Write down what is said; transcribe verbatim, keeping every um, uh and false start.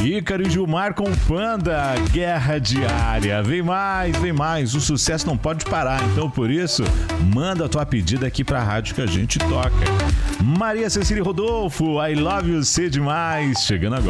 Ícaro e Gilmar com Panda, Guerra Diária. Vem mais, vem mais. O sucesso não pode parar. Então, por isso, manda a tua pedida aqui pra rádio que a gente toca. Maria Cecília Rodolfo, I Love You, C demais. Chegando agora.